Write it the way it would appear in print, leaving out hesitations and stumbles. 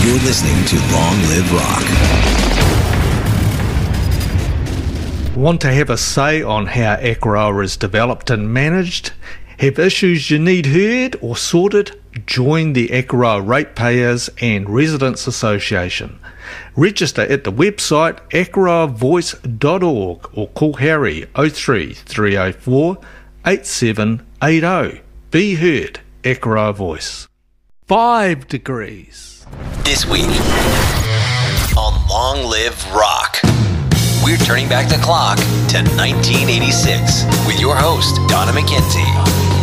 You're listening to Long Live Rock. Want to have a say on how Akaroa is developed and managed? Have issues you need heard or sorted? Join the Akaroa Ratepayers and Residents Association. Register at the website akaroavoice.org or call Harry 03 304 8780. Be heard, Akaroa Voice. 5 degrees. This week on Long Live Rock, we're turning back the clock to 1986 with your host, Donna McKenzie.